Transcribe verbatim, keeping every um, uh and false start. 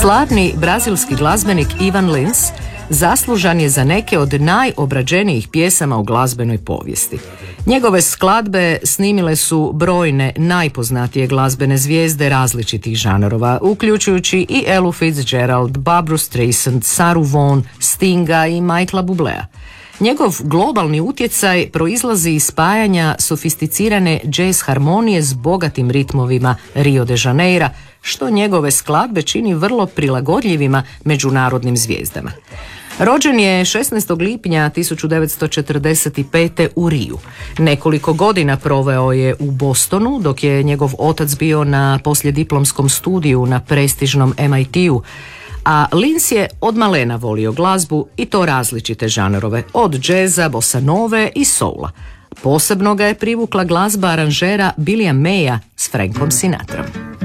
Slavni brazilski glazbenik Ivan Lins zaslužan je za neke od najobrađenijih pjesama u glazbenoj povijesti. Njegove skladbe snimile su brojne najpoznatije glazbene zvijezde različitih žanrova, uključujući i Elu Fitzgerald, Barbru Streisand, Saru Vaughan, Stinga i Michaela Bublea. Njegov globalni utjecaj proizlazi iz spajanja sofisticirane jazz harmonije s bogatim ritmovima Rio de Janeira, što njegove skladbe čini vrlo prilagodljivima međunarodnim zvijezdama. Rođen je šesnaestog lipnja tisuću devetsto četrdeset pete. u Riju. Nekoliko godina proveo je u Bostonu, dok je njegov otac bio na poslijediplomskom studiju na prestižnom M I T-u, a Lins je od malena volio glazbu i to različite žanrove, od džeza, bossa nove i soula. Posebno ga je privukla glazba aranžera Billya Maya s Frankom Sinatrom.